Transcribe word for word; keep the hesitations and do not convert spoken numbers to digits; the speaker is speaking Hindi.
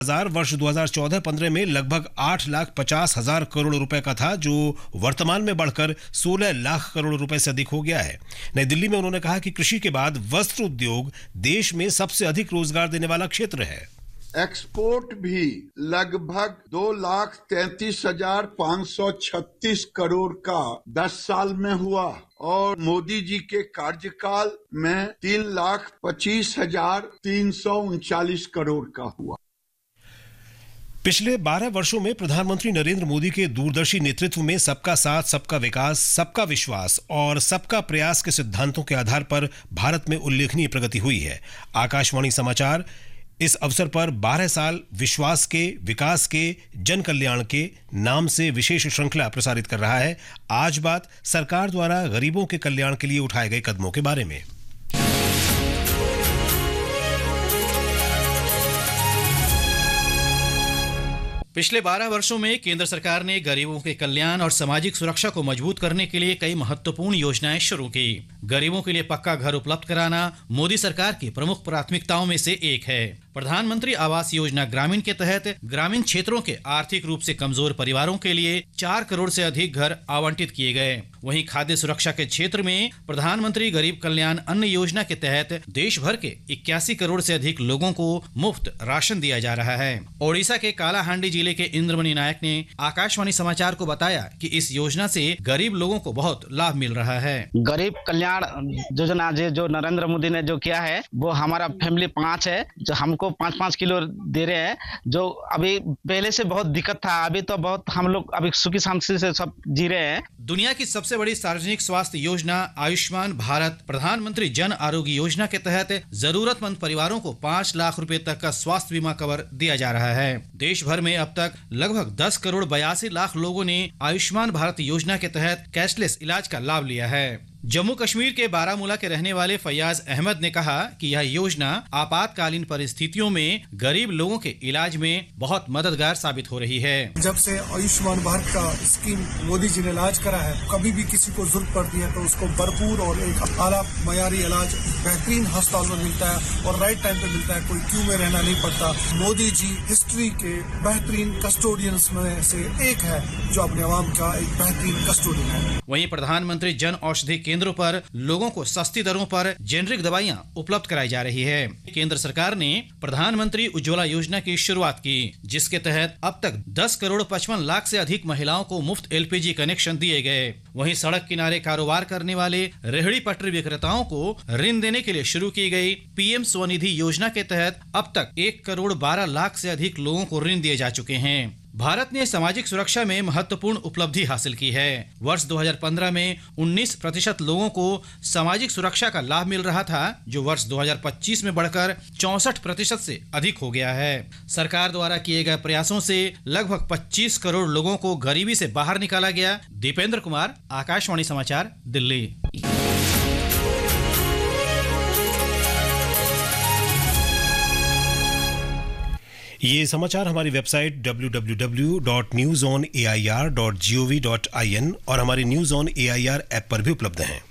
बाजार वर्ष दो हज़ार चौदह पंद्रह में लगभग आठ लाख पचास हजार करोड़ रुपए का था, जो वर्तमान में बढ़कर सोलह लाख करोड़ रुपए से अधिक हो गया है। नई दिल्ली में उन्होंने कहा कि कृषि के बाद वस्त्र उद्योग देश में सबसे अधिक रोजगार देने वाला क्षेत्र है। एक्सपोर्ट भी लगभग दो लाख तैंतीस हजार पाँच सौ छत्तीस करोड़ का दस साल में हुआ और मोदी जी के कार्यकाल में तीन लाख पच्चीस हजार तीन सौ उनचालीस करोड़ का हुआ। पिछले बारह वर्षों में प्रधानमंत्री नरेंद्र मोदी के दूरदर्शी नेतृत्व में सबका साथ, सबका विकास, सबका विश्वास और सबका प्रयास के सिद्धांतों के आधार पर भारत में उल्लेखनीय प्रगति हुई है। आकाशवाणी समाचार इस अवसर पर बारह साल विश्वास के, विकास के, जन कल्याण के नाम से विशेष श्रृंखला प्रसारित कर रहा है। आज बात सरकार द्वारा गरीबों के कल्याण के लिए उठाए गए कदमों के बारे में। पिछले बारह वर्षों में केंद्र सरकार ने गरीबों के कल्याण और सामाजिक सुरक्षा को मजबूत करने के लिए कई महत्वपूर्ण योजनाएं शुरू की। गरीबों के लिए पक्का घर उपलब्ध कराना मोदी सरकार की प्रमुख प्राथमिकताओं में से एक है। प्रधानमंत्री आवास योजना ग्रामीण के तहत ग्रामीण क्षेत्रों के आर्थिक रूप से कमजोर परिवारों के लिए चार करोड़ से अधिक घर आवंटित किए गए। वहीं खाद्य सुरक्षा के क्षेत्र में प्रधानमंत्री गरीब कल्याण अन्न योजना के तहत देश भर के इक्यासी करोड़ से अधिक लोगों को मुफ्त राशन दिया जा रहा है। ओडिशा के कालाहांडी जिले के इंद्रमणि नायक ने आकाशवाणी समाचार को बताया कि इस योजना से गरीब लोगों को बहुत लाभ मिल रहा है। गरीब कल्याण योजना जो नरेंद्र मोदी ने जो किया है, वो हमारा फैमिली पाँच है, जो हमको पाँच पाँच किलो दे रहे हैं। जो अभी पहले से बहुत दिक्कत था, अभी तो बहुत हम लोग अभी सुखी शांति से सब जी रहे हैं। दुनिया की सबसे बड़ी सार्वजनिक स्वास्थ्य योजना आयुष्मान भारत प्रधानमंत्री जन आरोग्य योजना के तहत जरूरतमंद परिवारों को पाँच लाख रुपए तक का स्वास्थ्य बीमा कवर दिया जा रहा है। देश भर में अब तक लगभग दस करोड़ बयासी लाख लोगों ने आयुष्मान भारत योजना के तहत कैशलेस इलाज का लाभ लिया है। जम्मू कश्मीर के बारामूला के रहने वाले फैयाज अहमद ने कहा कि यह योजना आपातकालीन परिस्थितियों में गरीब लोगों के इलाज में बहुत मददगार साबित हो रही है। जब से आयुष्मान भारत का स्कीम मोदी जी ने लॉन्च करा है, कभी भी किसी को जरूरत पड़ती है तो उसको भरपूर और एक आला मयारी इलाज बेहतरीन अस्पताल में मिलता है और राइट टाइम पे मिलता है। कोई क्यू में रहना नहीं पड़ता। मोदी जी हिस्ट्री के बेहतरीन कस्टोडियंस में से एक है, जो अपने आवाम का एक बेहतरीन कस्टोडियन है। वहीं प्रधानमंत्री जन औषधि केंद्रों पर लोगों को सस्ती दरों पर जेनरिक दवाइयां उपलब्ध कराई जा रही है। केंद्र सरकार ने प्रधानमंत्री उज्ज्वला योजना की शुरुआत की, जिसके तहत अब तक दस करोड़ पचपन लाख से अधिक महिलाओं को मुफ्त एलपीजी कनेक्शन दिए गए। वहीं सड़क किनारे कारोबार करने वाले रेहड़ी पटरी विक्रेताओं को ऋण देने के लिए शुरू की गई पीएम स्वनिधि योजना के तहत अब तक एक करोड़ बारह लाख से अधिक लोगों को ऋण दिए जा चुके हैं। भारत ने सामाजिक सुरक्षा में महत्वपूर्ण उपलब्धि हासिल की है। वर्ष दो हज़ार पंद्रह में उन्नीस प्रतिशत लोगों को सामाजिक सुरक्षा का लाभ मिल रहा था, जो वर्ष दो हज़ार पच्चीस में बढ़कर चौसठ प्रतिशत से अधिक हो गया है। सरकार द्वारा किए गए प्रयासों से लगभग पच्चीस करोड़ लोगों को गरीबी से बाहर निकाला गया। दीपेंद्र कुमार, आकाशवाणी समाचार, दिल्ली। ये समाचार हमारी website W W W dot news on A I R dot G O V dot I N और हमारी news on A I R app पर भी उपलब्ध हैं।